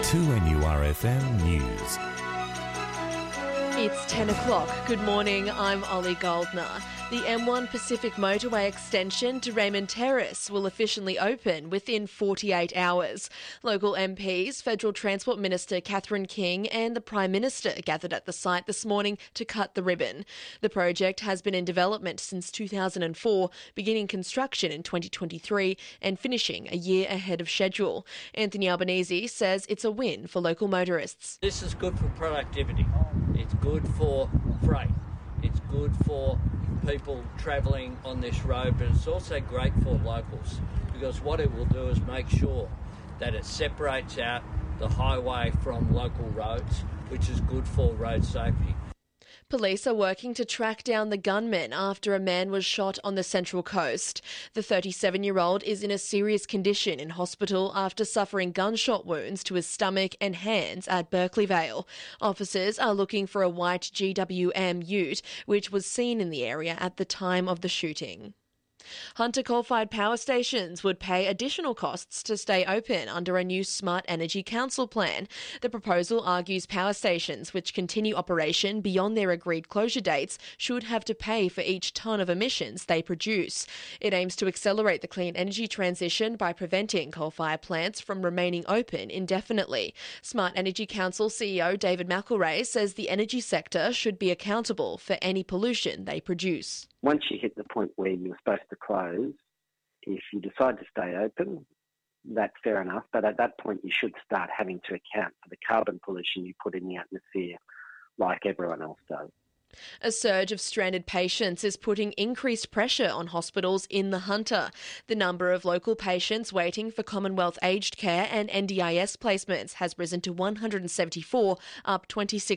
2NURFM News. It's 10 o'clock. Good morning, I'm Ollie Goldner. The M1 Pacific Motorway extension to Raymond Terrace will officially open within 48 hours. Local MPs, Federal Transport Minister Catherine King and the Prime Minister gathered at the site this morning to cut the ribbon. The project has been in development since 2004, beginning construction in 2023 and finishing a year ahead of schedule. Anthony Albanese says it's a win for local motorists. This is good for productivity. It's good for freight. It's good for people travelling on this road, but it's also great for locals because what it will do is make sure that it separates out the highway from local roads, which is good for road safety. Police are working to track down the gunman after a man was shot on the Central Coast. The 37-year-old is in a serious condition in hospital after suffering gunshot wounds to his stomach and hands at Berkeley Vale. Officers are looking for a white GWM ute, which was seen in the area at the time of the shooting. Hunter coal-fired power stations would pay additional costs to stay open under a new Smart Energy Council plan. The proposal argues power stations which continue operation beyond their agreed closure dates should have to pay for each tonne of emissions they produce. It aims to accelerate the clean energy transition by preventing coal-fired plants from remaining open indefinitely. Smart Energy Council CEO David McElrea says the energy sector should be accountable for any pollution they produce. Once you hit the point where you're supposed to close, if you decide to stay open, that's fair enough. But at that point, you should start having to account for the carbon pollution you put in the atmosphere like everyone else does. A surge of stranded patients is putting increased pressure on hospitals in the Hunter. The number of local patients waiting for Commonwealth aged care and NDIS placements has risen to 174, up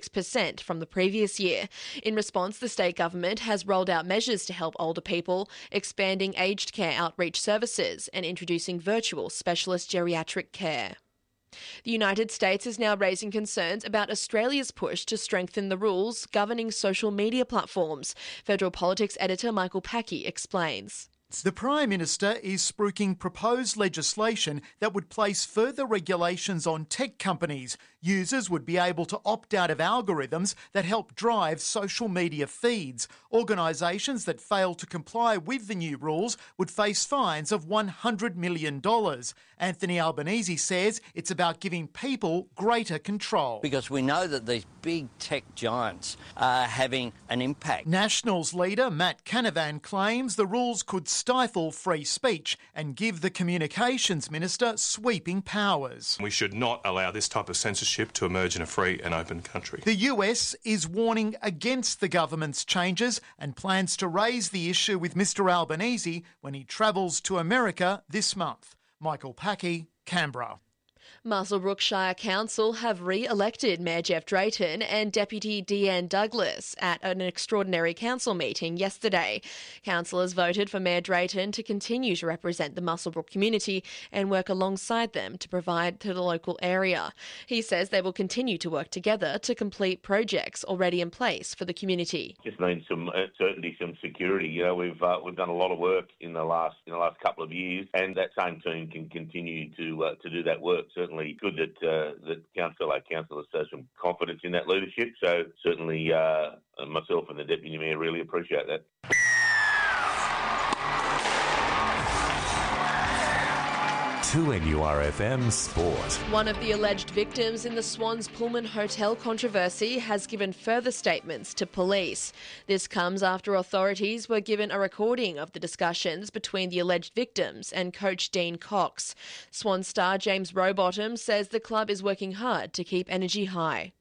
26% from the previous year. In response, the state government has rolled out measures to help older people, expanding aged care outreach services and introducing virtual specialist geriatric care. The United States is now raising concerns about Australia's push to strengthen the rules governing social media platforms. Federal Politics editor Michael Packey explains. The Prime Minister is spruiking proposed legislation that would place further regulations on tech companies. Users would be able to opt out of algorithms that help drive social media feeds. Organisations that fail to comply with the new rules would face fines of $100 million. Anthony Albanese says it's about giving people greater control. Because we know that these big tech giants are having an impact. Nationals leader Matt Canavan claims the rules could stifle free speech and give the Communications Minister sweeping powers. We should not allow this type of censorship to emerge in a free and open country. The US is warning against the government's changes and plans to raise the issue with Mr Albanese when he travels to America this month. Michael Packey, Canberra. Muswellbrook Shire Council have re-elected Mayor Jeff Drayton and Deputy Deanne Douglas at an extraordinary council meeting yesterday. Councillors voted for Mayor Drayton to continue to represent the Muswellbrook community and work alongside them to provide to the local area. He says they will continue to work together to complete projects already in place for the community. Just needs some certainty, some security. You know, we've done a lot of work in the last couple of years, and that same team can continue to do that work. Certainly good that councillors show some confidence in that leadership. So certainly myself and the Deputy Mayor really appreciate that. 2NURFM Sport. One of the alleged victims in the Swans Pullman Hotel controversy has given further statements to police. This comes after authorities were given a recording of the discussions between the alleged victims and coach Dean Cox. Swan star James Rowbottom says the club is working hard to keep energy high.